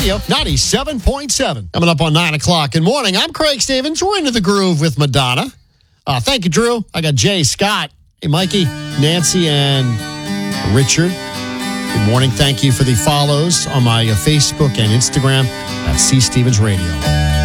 Radio, 97.7. Coming up on 9 o'clock. Good morning. I'm Craig Stevens. We're into the groove with Madonna. Thank you, Drew. I got Jay, Scott, hey, Mikey, Nancy, and Richard. Good morning. Thank you for the follows on my Facebook and Instagram at C. Stevens Radio.